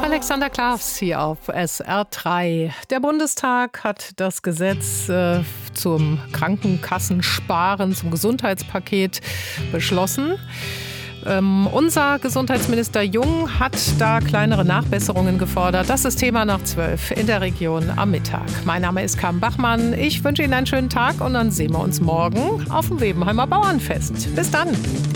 Alexander Klavs hier auf SR3. Der Bundestag hat das Gesetz zum Krankenkassensparen, zum Gesundheitspaket beschlossen. Unser Gesundheitsminister Jung hat da kleinere Nachbesserungen gefordert. Das ist Thema nach 12 in der Region am Mittag. Mein Name ist Carmen Bachmann. Ich wünsche Ihnen einen schönen Tag und dann sehen wir uns morgen auf dem Webenheimer Bauernfest. Bis dann.